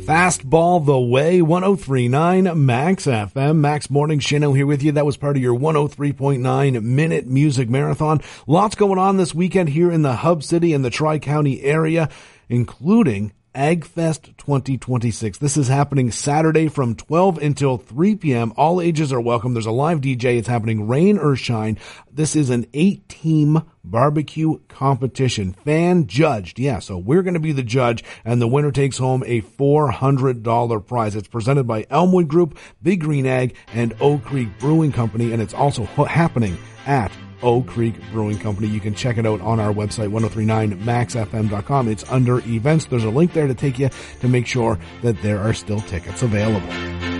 Fastball the way, 103.9 Max FM. Max Morning, Shano here with you. That was part of your 103.9 minute music marathon. Lots going on this weekend here in the Hub City and the Tri-County area, including AgFest 2026. This is happening Saturday from 12 until 3 p.m. All ages are welcome. There's a live DJ. It's happening rain or shine. This is an 8-team barbecue competition. Fan judged. Yeah, so we're going to be the judge, and the winner takes home a $400 prize. It's presented by Elmwood Group, Big Green Ag, and Oak Creek Brewing Company, and it's also happening at Oak Creek Brewing Company. You can check it out on our website, 1039maxfm.com. It's under events. There's a link there to take you to make sure that there are still tickets available.